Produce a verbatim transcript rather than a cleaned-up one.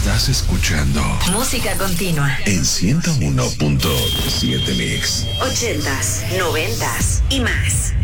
Estás escuchando Música Continua en ciento uno punto siete Mix. Ochentas, noventas y más.